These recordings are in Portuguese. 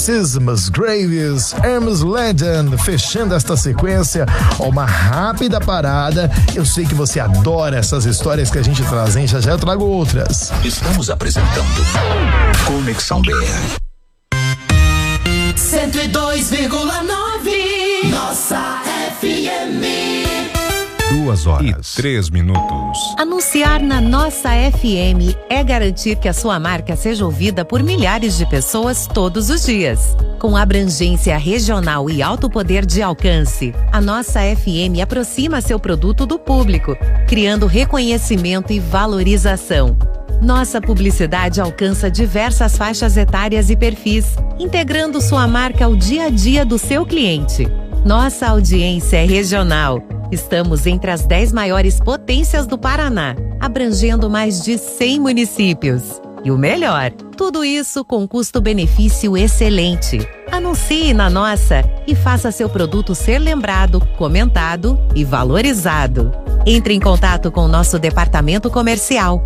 Sismas, Graves, Hermes Legend, fechando esta sequência. Uma rápida parada. Eu sei que você adora essas histórias que a gente traz, hein? Já eu trago outras. Estamos apresentando Conexão BR 102,9 Nossa FM. 2h03. Anunciar na Nossa FM é garantir que a sua marca seja ouvida por milhares de pessoas todos os dias. Com abrangência regional e alto poder de alcance, a Nossa FM aproxima seu produto do público, criando reconhecimento e valorização. Nossa publicidade alcança diversas faixas etárias e perfis, integrando sua marca ao dia a dia do seu cliente. Nossa audiência é regional. Estamos entre as 10 maiores potências do Paraná, abrangendo mais de 100 municípios. E o melhor, tudo isso com custo-benefício excelente. Anuncie na Nossa e faça seu produto ser lembrado, comentado e valorizado. Entre em contato com o nosso departamento comercial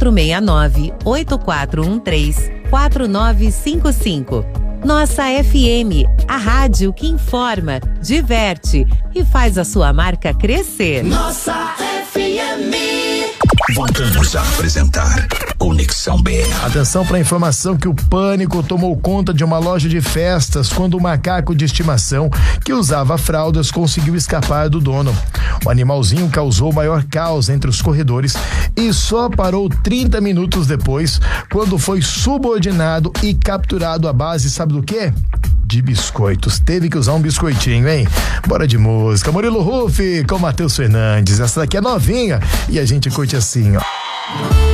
469-8413-4955. Nossa FM, a rádio que informa, diverte e faz a sua marca crescer. Nossa FM. Voltamos a apresentar Conexão BR. Atenção para a informação que o pânico tomou conta de uma loja de festas quando o macaco de estimação que usava fraldas conseguiu escapar do dono. O animalzinho causou maior caos entre os corredores e só parou 30 minutos depois, quando foi subordinado e capturado à base, sabe do quê? De biscoitos. Teve que usar um biscoitinho, hein? Bora de música. Murilo Ruff com Matheus Fernandes. Essa daqui é novinha e a gente curte assim, ó.